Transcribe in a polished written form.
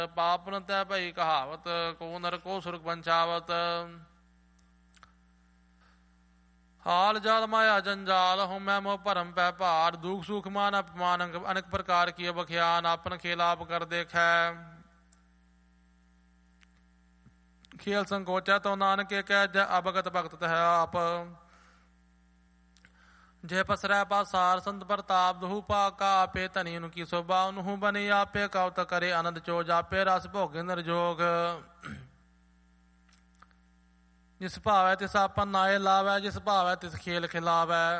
ਪਾਪਨ ਤੈ ਭਈ ਕਹਾਵਤ, ਕੋ ਨਰ ਕੋ ਸੁਰਗ ਪੰਚਾਵਤ। ਹਾਲ ਜਾਲ ਮਾਇਆ ਜੰਜਾਲ, ਹੋਮੈ ਮੋਹ ਭਰਮ ਪੈ ਭਾਰ। ਦੁਖ ਸੁਖ ਮਾਨ ਅਪਮਾਨ, ਅਨੇਕ ਪ੍ਰਕਾਰ ਕੀ ਬਖਿਆਨ। ਆਪਨ ਖੇਲ ਆਪ ਕਰ ਦੇਖੈ, ਖੇਲ ਸੰਕੋਚੈ ਤੋ ਨਾਨਕੇ ਕਹਿ। ਜੈ ਅਭਗਤ ਭਗਤ ਹੈ ਆਪ, ਜੇ ਪਸਰੈ ਪਾਸਾਰ। ਸੰਤ ਪ੍ਰਤਾਪ ਦਹੂ ਪਾਕਾ, ਆਪੇ ਧਨੀ ਨੂੰ ਕੀ ਸੋਭਾ। ਉਹਨੂੰ ਬਣੀ ਆਪੇ ਕਵਤ ਕਰੇ ਆਨੰਦ ਚੋ। ਜਾਪੇ ਰਸ ਭੋਗੇ ਨਿਰਜੋਗ, ਜਿਸ ਭਾਵੈ ਤਿਸ ਆਪਨ ਨਾਏ ਲਾਵੈ। ਜਿਸ ਭਾਵੈ ਤਿਸ ਖੇਲ ਖਿਲਾਵੈ।